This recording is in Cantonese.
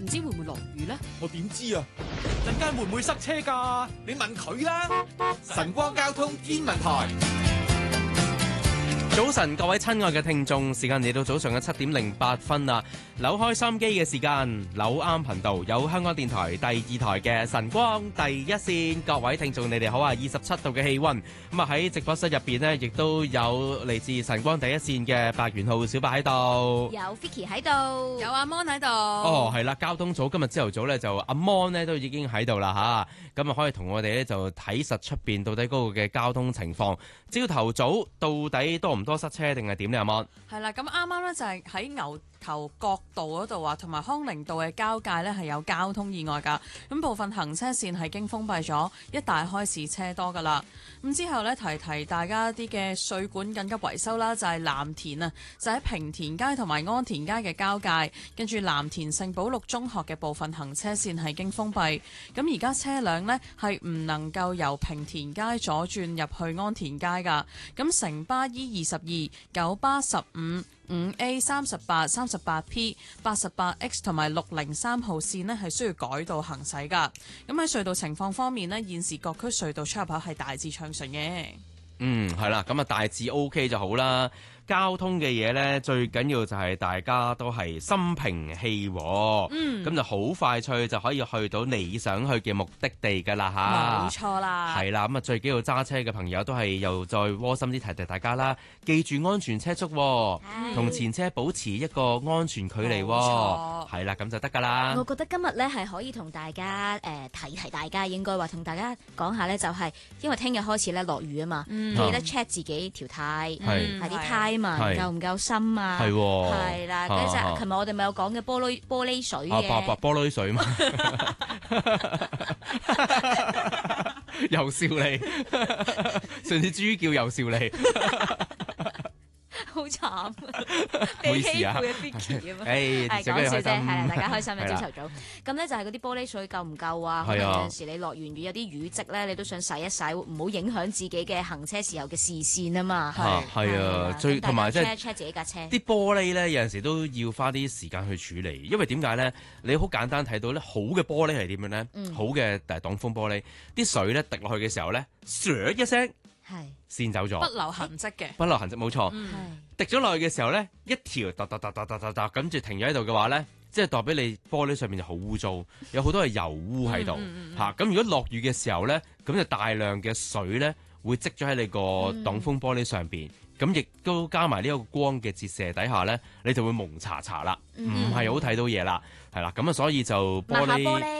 知會唔會落雨呢？ 我點知啊？陣間會唔會塞車㗎？你問佢啦。晨光交通天文台。 早晨，各位親愛嘅聽眾，時間嚟到早上嘅7:08啦。扭開收音機嘅時間，扭啱頻道，有香港電台第2台嘅晨光第一線。各位聽眾，你哋好啊！27度嘅氣溫，咁啊喺直播室入邊呢，亦都有嚟自晨光第一線嘅白元浩小白喺度， 有 Vicky 喺度， 有阿 Mon 喺度。 哦，係啦，交通組今日朝頭早咧就阿 Mon 咧都已經喺度啦吓，咁啊可以同我哋咧就睇實出邊到底嗰個嘅交通情況。朝頭早到底多唔多塞車定係點呢？阿 Mon 係啦，咁啱啱咧就係喺牛頭角道嗰度啊，同埋康寧道嘅交界呢係有交通意外㗎。咁部分行車線係經封閉咗，一帶開始車多㗎啦。咁之後呢，提提大家啲嘅水管緊急維修啦，就係藍田啊，就喺平田街同埋安田街嘅交界，跟住藍田聖保祿中學嘅部分行車線係經封閉。咁而家車輛呢係唔能夠由平田街左轉入去安田街㗎。咁城巴 E22、九巴15、5A、38、38P、88X 同埋603號線呢係需要改道行駛㗎。咁喺隧道情況方面呢，現時各區隧道出入口係大致暢順嘅。 係啦，咁啊大致 OK 就好啦。交通嘅嘢呢，最緊要就係大家都係心平氣和，咁就好快脆就可以去到你想去嘅目的地㗎啦吓。 冇錯啦， 係啦，咁啊最緊要揸車嘅朋友都係又再窩心啲提提大家啦，記住安全車速，同前車保持一個安全距離，係啦，咁就得㗎啦。 我覺得今日咧係可以同大家提提大家，應該話同大家講下咧，就係因為聽日開始咧落雨啊嘛，記得 check 自己條呔，係啲呔夠唔夠深啊？係啦，跟住琴日我哋咪有講嘅玻璃水嘅， 白玻璃水嘛，又笑你，上次豬叫又笑你。 好慘， 被欺負嘅 Vicky 咁樣， 講笑啫，係啦，大家開心嘅朝頭早。咁咧就係嗰啲玻璃水夠唔夠啊？可能有陣時你落完雨有啲雨漬咧，你都想洗一洗，唔好影響自己嘅行車時候嘅視線啊嘛。 係啊，最同埋即係 check 自己架車。 啲玻璃咧有陣時都要花啲時間去處理，因為點解咧？你好簡單睇到咧，好嘅玻璃係點樣咧？好嘅擋風玻璃，啲水咧滴落去嘅時候咧，唰一聲。係線走咗， 不留痕跡嘅， 不留痕跡冇錯。滴咗落去嘅時候咧，一條嗒咁住停咗喺度嘅話咧，即係代表你玻璃上面就好污糟，有好多係油污喺度嚇。咁如果落雨嘅時候咧，咁就大量嘅水咧會積咗喺你個擋風玻璃上邊，咁亦都加埋呢個光嘅折射底下咧，你就會蒙查查啦，唔係好睇到嘢啦，係啦。咁啊，所以就玻璃。